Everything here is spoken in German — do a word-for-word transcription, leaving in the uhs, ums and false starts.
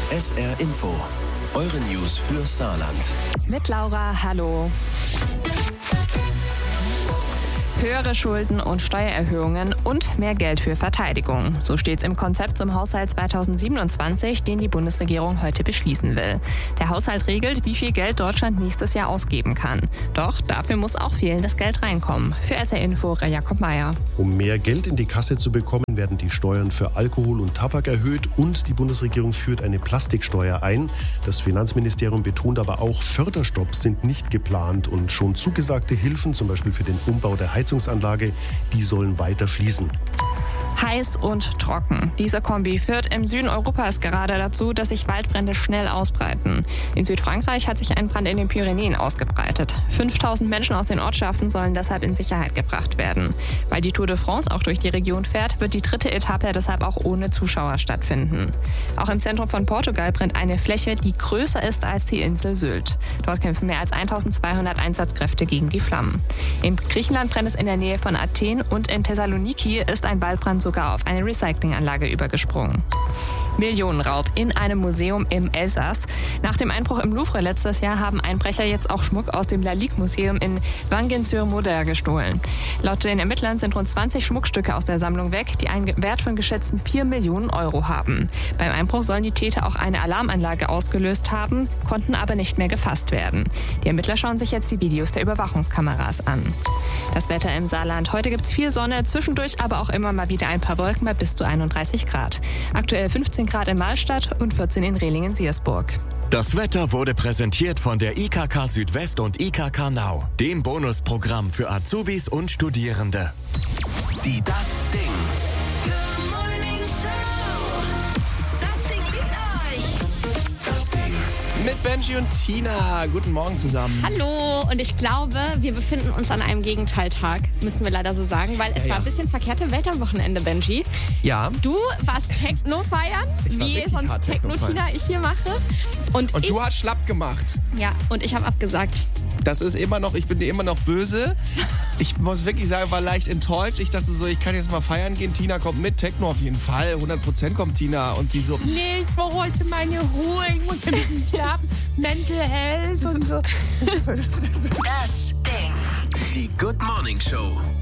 S R Info. Eure News für Saarland. Mit Laura, hallo. Höhere Schulden und Steuererhöhungen und mehr Geld für Verteidigung. So steht es im Konzept zum Haushalt zweitausendsiebenundzwanzig, den die Bundesregierung heute beschließen will. Der Haushalt regelt, wie viel Geld Deutschland nächstes Jahr ausgeben kann. Doch dafür muss auch fehlendes Geld reinkommen. Für S R Info, Jakob Meier. Um mehr Geld in die Kasse zu bekommen, werden die Steuern für Alkohol und Tabak erhöht und die Bundesregierung führt eine Plastiksteuer ein. Das Finanzministerium betont aber auch, Förderstopps sind nicht geplant und schon zugesagte Hilfen, zum Beispiel für den Umbau der Heizungsanlage, die sollen weiter fließen. Heiß und trocken. Diese Kombi führt im Süden Europas gerade dazu, dass sich Waldbrände schnell ausbreiten. In Südfrankreich hat sich ein Brand in den Pyrenäen ausgebreitet. fünftausend Menschen aus den Ortschaften sollen deshalb in Sicherheit gebracht werden. Weil die Tour de France auch durch die Region fährt, wird die dritte Etappe deshalb auch ohne Zuschauer stattfinden. Auch im Zentrum von Portugal brennt eine Fläche, die größer ist als die Insel Sylt. Dort kämpfen mehr als eintausendzweihundert Einsatzkräfte gegen die Flammen. In Griechenland brennt es in der Nähe von Athen und in Thessaloniki ist ein Waldbrand sogar auf eine Recyclinganlage übergesprungen. Millionenraub in einem Museum im Elsass. Nach dem Einbruch im Louvre letztes Jahr haben Einbrecher jetzt auch Schmuck aus dem Lalique-Museum in Wangen-sur-Moder gestohlen. Laut den Ermittlern sind rund zwanzig Schmuckstücke aus der Sammlung weg, die einen Wert von geschätzten vier Millionen Euro haben. Beim Einbruch sollen die Täter auch eine Alarmanlage ausgelöst haben, konnten aber nicht mehr gefasst werden. Die Ermittler schauen sich jetzt die Videos der Überwachungskameras an. Das Wetter im Saarland. Heute gibt es viel Sonne, zwischendurch aber auch immer mal wieder ein paar Wolken bei bis zu einunddreißig Grad. Aktuell fünfzehn Grad in Mahlstadt und vierzehn in Rehlingen-Siersburg. Das Wetter wurde präsentiert von der I K K Südwest und I K K Nau, dem Bonusprogramm für Azubis und Studierende. Die Das Ding. Mit Benji und Tina. Guten Morgen zusammen. Hallo, und ich glaube, wir befinden uns an einem Gegenteiltag, müssen wir leider so sagen, weil es Ja, war ja. ein bisschen verkehrte Welt am Wochenende, Benji. Ja. Du warst Techno feiern, Ich war wie wirklich sonst hart Techno Techno-Tina ich hier mache. Und, Und ich, du hast schlapp gemacht. ja, und ich habe abgesagt. Das ist immer noch, ich bin dir immer noch böse. Ich muss wirklich sagen, ich war leicht enttäuscht. Ich dachte so, ich kann jetzt mal feiern gehen. Tina kommt mit, Techno auf jeden Fall. hundert Prozent kommt Tina. Und sie so, Nee, ich brauche heute meine Ruhe, ich muss nicht haben, Mental Health und so. Das Ding. Die Good Morning Show.